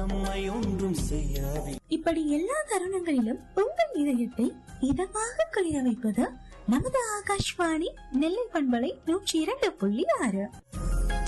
நம்மை ஒன்றும் செய்யாது. இப்படி எல்லா தருணங்களிலும் உங்கள் இதயத்தை இதமாக குளிர வைப்பது நமது ஆகாஷ்வாணி நெல்லை பண்பலை 102.6.